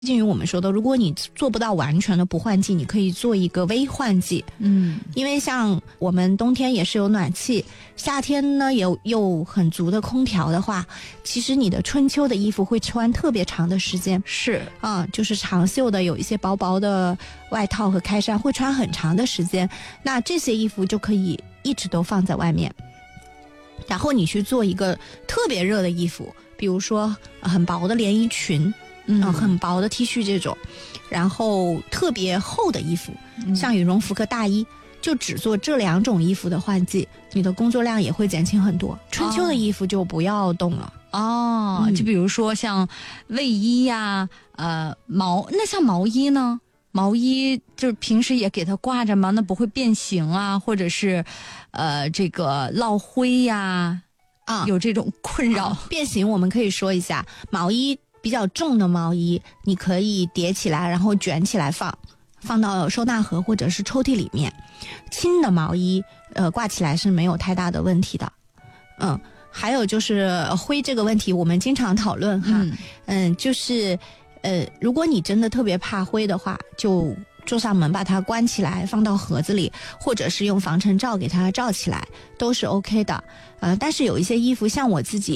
近于我们说的，如果你做不到完全的不换季，你可以做一个微换季。因为像我们冬天也是有暖气，夏天呢有很足的空调的话，其实你的春秋的衣服会穿特别长的时间。 是就是长袖的有一些薄薄的外套和开衫会穿很长的时间，那这些衣服就可以一直都放在外面。然后你去做一个特别热的衣服，比如说很薄的连衣裙，很薄的 T 恤这种，然后特别厚的衣服，像羽绒服和大衣，就只做这2种衣服的换季，你的工作量也会减轻很多。春秋的衣服就不要动了。 就比如说像卫衣呀，那像毛衣呢？毛衣就是平时也给它挂着吗？那不会变形啊，或者是这个落灰呀，有这种困扰。 变形我们可以说一下，毛衣比较重的毛衣，你可以叠起来，然后卷起来放到收纳盒或者是抽屉里面。轻的毛衣，挂起来是没有太大的问题的。还有就是灰这个问题，我们经常讨论哈。就是如果你真的特别怕灰的话，就做上门把它关起来，放到盒子里，或者是用防尘罩给它罩起来，都是 OK 的。但是有一些衣服，像我自己，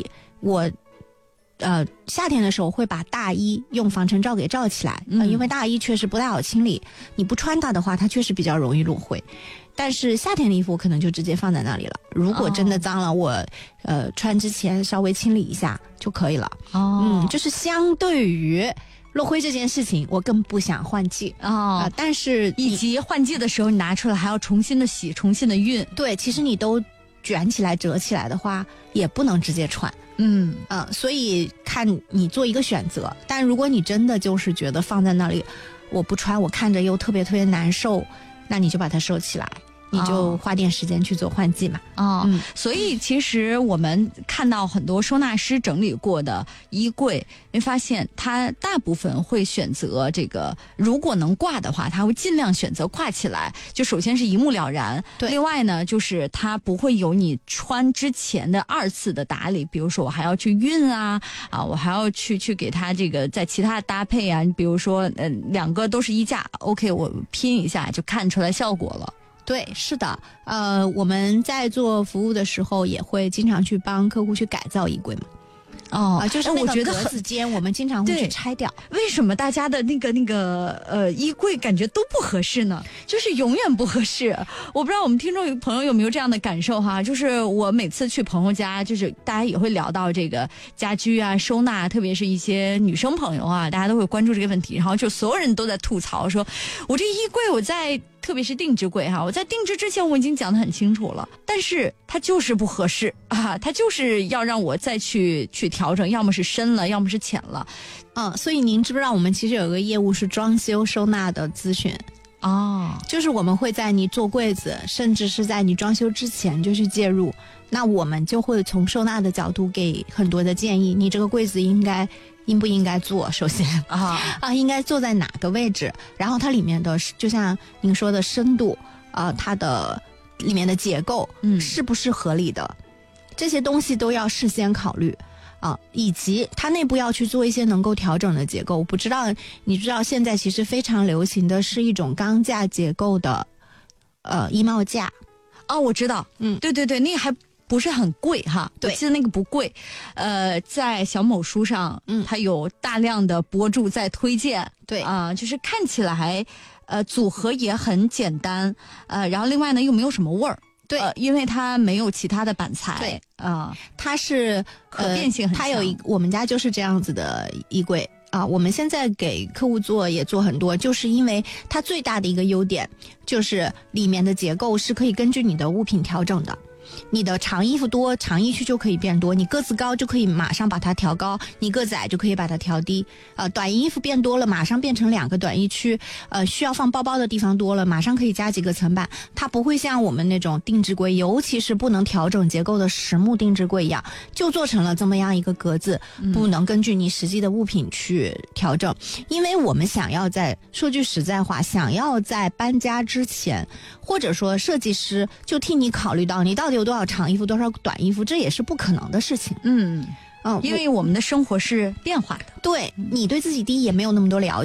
夏天的时候会把大衣用防尘罩给罩起来，因为大衣确实不太好清理，你不穿它的话，它确实比较容易落灰。但是夏天的衣服可能就直接放在那里了，如果真的脏了，我穿之前稍微清理一下就可以了。就是相对于落灰这件事情，我更不想换季但是以及换季的时候你拿出来还要重新的洗，重新的熨。 对，其实你都卷起来折起来的话，也不能直接穿。所以看你做一个选择。但如果你真的就是觉得放在那里我不穿，我看着又特别特别难受，那你就把它收起来，你就花点时间去做换季嘛。 所以其实我们看到很多收纳师整理过的衣柜，会发现他大部分会选择这个，如果能挂的话，他会尽量选择挂起来，就首先是一目了然。 对， 另外呢，就是他不会有你穿之前的2次的打理，比如说我还要去熨我还要去给他这个在其他搭配啊，比如说2个都是衣架 ，OK， 我拼一下就看出来效果了。 对，是的，我们在做服务的时候也会经常去帮客户去改造衣柜嘛。就是那个格子间，我们经常会去拆掉。 为什么大家的那个衣柜感觉都不合适呢？就是永远不合适。我不知道我们听众朋友有没有这样的感受哈？就是我每次去朋友家，就是大家也会聊到这个家居啊、收纳，特别是一些女生朋友啊，大家都会关注这个问题，然后就所有人都在吐槽说，我这衣柜特别是定制柜我在定制之前我已经讲得很清楚了，但是它就是不合适它就是要让我再去调整，要么是深了，要么是浅了。 所以您知不知道我们其实有个业务是装修收纳的咨询就是我们会在你做柜子，甚至是在你装修之前就去介入，那我们就会从收纳的角度给很多的建议，你这个柜子应不应该做，首先应该坐在哪个位置，然后它里面的就像您说的深度它的里面的结构是不是合理的，这些东西都要事先考虑以及它内部要去做一些能够调整的结构。你知道现在其实非常流行的是一种钢架结构的衣帽架我知道对对对，那个还不是很贵哈，我记得那个不贵，在小某书上，它有大量的博主在推荐， 对就是看起来组合也很简单，然后另外呢又没有什么味儿， 对， 因为它没有其他的板材， 对它是可变性很强， 它有我们家就是这样子的衣柜我们现在给客户也做很多，就是因为它最大的一个优点就是里面的结构是可以根据你的物品调整的。你的长衣服多，长衣区就可以变多，你个子高就可以马上把它调高，你个子矮就可以把它调低短衣服变多了，马上变成2个短衣区需要放包包的地方多了，马上可以加几个层板。它不会像我们那种定制柜，尤其是不能调整结构的实木定制柜一样，就做成了这么样一个格子，不能根据你实际的物品去调整。因为我们说句实在话，想要在搬家之前，或者说设计师就替你考虑到你到底有多少长衣服多少短衣服，这也是不可能的事情嗯， 因为我们的生活是变化的。 对你对自己第一也没有那么多了